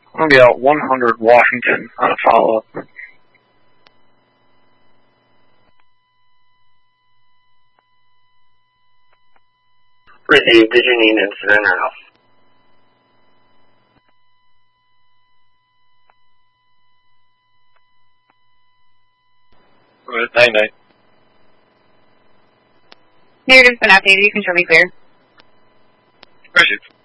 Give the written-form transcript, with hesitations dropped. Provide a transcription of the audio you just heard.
I'm going to be out 100 Washington on a follow-up. Received. Did you need an incident or no? Night-night. Narrative's been updated. You can show me clear. Received.